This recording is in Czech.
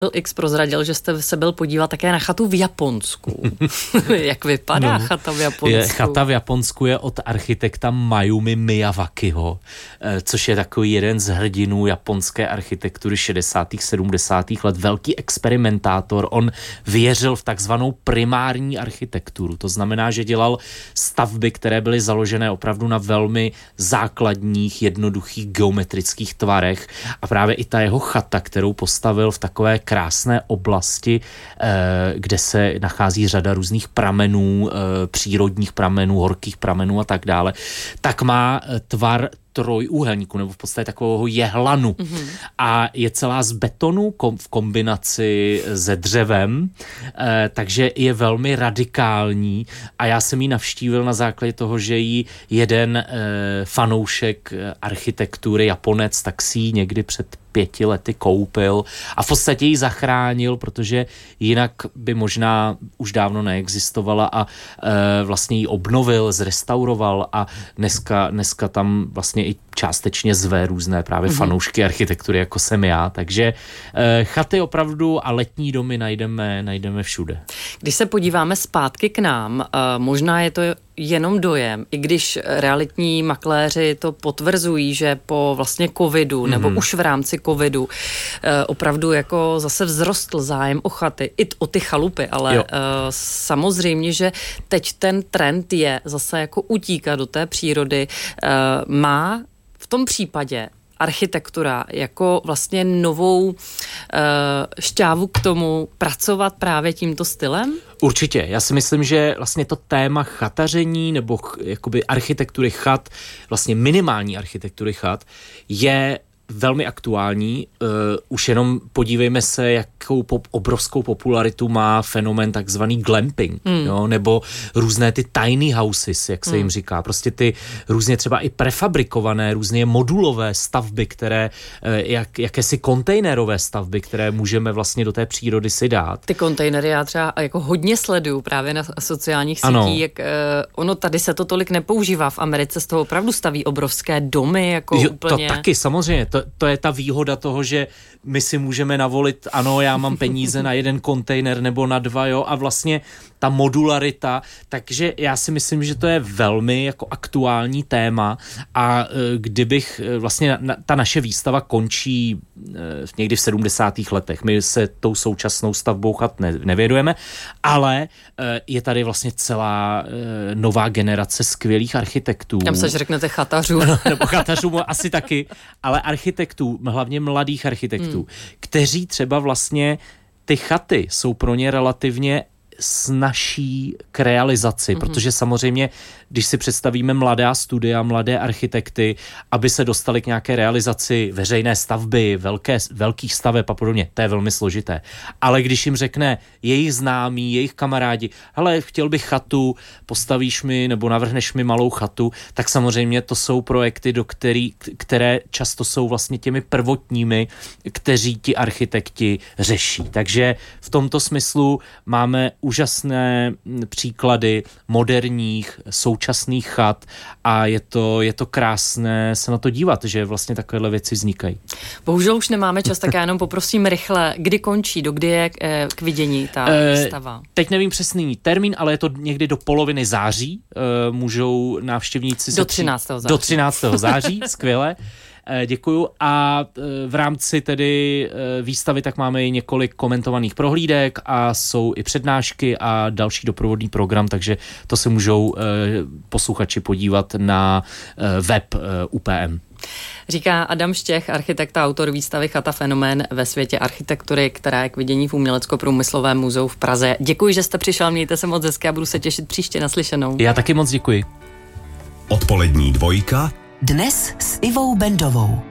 X prozradil, že jste se byl podívat také na chatu v Japonsku. Jak vypadá chata v Japonsku? Chata v Japonsku je od architekta Mayumi Miyawakiho, což je takový jeden z hrdinů japonské architektury 60. 70. let. Velký experimentátor. On věřil v takzvanou primární architekturu. To znamená, že dělal stavby, které byly založené opravdu na velmi základních, jednoduchých geometrických tvarech. A právě i ta jeho chata, kterou postavil v takové krásné oblasti, kde se nachází řada různých pramenů, přírodních pramenů, horkých pramenů a tak dále, tak má tvar trojúhelníku, nebo v podstatě takového jehlanu. A je celá z betonu v kombinaci se dřevem, takže je velmi radikální a já jsem ji navštívil na základě toho, že ji jeden fanoušek architektury, Japonec, tak si ji někdy před 5 lety koupil a v podstatě ji zachránil, protože jinak by možná už dávno neexistovala a vlastně ji obnovil, zrestauroval a dneska tam vlastně i částečně zve různé právě fanoušky architektury, jako jsem já, takže chaty opravdu a letní domy najdeme všude. Když se podíváme zpátky k nám, možná je to jenom dojem, i když realitní makléři to potvrzují, že po vlastně covidu, nebo už v rámci covidu, opravdu jako zase vzrostl zájem o chaty, i o ty chalupy, ale samozřejmě, že teď ten trend je zase jako utíkat do té přírody. Má v tom případě architektura jako vlastně novou šťávu k tomu pracovat právě tímto stylem? Určitě. Já si myslím, že vlastně to téma chataření nebo jakoby architektury chat, vlastně minimální architektury chat, je velmi aktuální. Už jenom podívejme se, jakou obrovskou popularitu má fenomén takzvaný glamping, jo? Nebo různé ty tiny houses, jak se jim říká. Prostě ty různě třeba i prefabrikované, různě modulové stavby, které, jakési kontejnerové stavby, které můžeme vlastně do té přírody si dát. Ty kontejnery já třeba jako hodně sleduju právě na sociálních sítích, jak ono tady se to tolik nepoužívá. V Americe z toho opravdu staví obrovské domy, jako úplně. To taky, samozřejmě. To je ta výhoda toho, že my si můžeme navolit, ano, já mám peníze na jeden kontejner nebo na 2, jo, a vlastně ta modularita, takže já si myslím, že to je velmi jako aktuální téma a kdybych vlastně ta naše výstava končí někdy v 70. letech. My se tou současnou stavbou chat nevědujeme, ale je tady vlastně celá nová generace skvělých architektů. Tam se řeknete chatařů. Nebo chatařů asi taky, ale architektů, hlavně mladých architektů, kteří třeba vlastně ty chaty jsou pro ně relativně snazší k realizaci, protože samozřejmě, když si představíme mladá studia, mladé architekty, aby se dostali k nějaké realizaci veřejné stavby, velkých staveb a podobně, to je velmi složité. Ale když jim řekne jejich známí, jejich kamarádi, hele, chtěl bych chatu, postavíš mi nebo navrhneš mi malou chatu, tak samozřejmě to jsou projekty, které často jsou vlastně těmi prvotními, kteří ti architekti řeší. Takže v tomto smyslu máme úžasné příklady moderních, současných chat a je to krásné se na to dívat, že vlastně takovéhle věci vznikají. Bohužel už nemáme čas, tak já jenom poprosím rychle, kdy končí, do kdy je k vidění ta výstava? Teď nevím přesný termín, ale je to někdy do poloviny září. Můžou návštěvníci do 13. září. Do 13. září, skvěle. Děkuju a v rámci tedy výstavy tak máme i několik komentovaných prohlídek a jsou i přednášky a další doprovodný program, takže to se můžou posluchači podívat na web UPM. Říká Adam Štěch, architekt a autor výstavy Chata fenomén ve světě architektury, která je k vidění v Umělecko-průmyslovém muzeu v Praze. Děkuji, že jste přišel, mějte se moc hezky a budu se těšit příště naslyšenou. Já taky moc děkuji. Odpolední dvojka. Dnes s Ivou Bendovou.